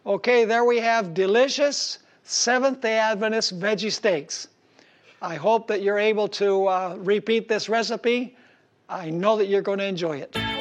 Okay, there we have delicious Seventh-day Adventist veggie steaks. I hope that you're able to repeat this recipe. I know that you're going to enjoy it.